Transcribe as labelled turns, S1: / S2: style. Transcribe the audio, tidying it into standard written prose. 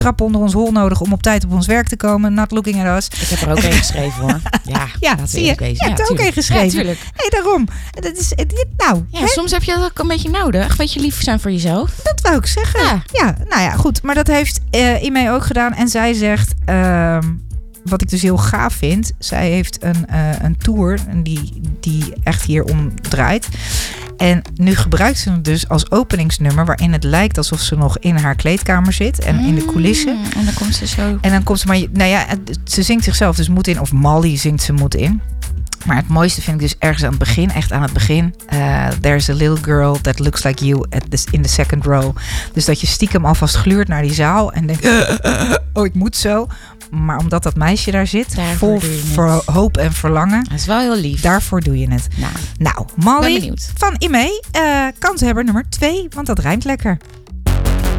S1: trap onder ons hol nodig om op tijd op ons werk te komen. Not looking at us.
S2: Ik heb er ook een geschreven hoor. Ja,
S1: zie je. Je hebt er ook een geschreven.
S2: Ja, tuurlijk.
S1: Hey, daarom. Dat is, nou,
S2: ja, soms heb je dat ook een beetje nodig. Een beetje lief zijn voor jezelf.
S1: Dat wou ik zeggen. Ja, nou ja, goed. Maar dat heeft Imee ook gedaan. En zij zegt, wat ik dus heel gaaf vind. Zij heeft een tour die echt hierom draait. En nu gebruikt ze het dus als openingsnummer, waarin het lijkt alsof ze nog in haar kleedkamer zit en in de coulissen.
S2: En dan komt ze zo.
S1: En dan komt ze, maar nou ja, ze zingt zichzelf dus moed in, of Molly zingt ze moed in. Maar het mooiste vind ik dus ergens aan het begin, echt aan het begin. There's a little girl that looks like you in the second row. Dus dat je stiekem alvast gluurt naar die zaal en denkt, oh, ik moet zo. Maar omdat dat meisje daar zit, vol hoop en verlangen.
S2: Dat is wel heel lief.
S1: Daarvoor doe je het. Nou Molly van Imee, kanshebber nummer 2, want dat rijmt lekker.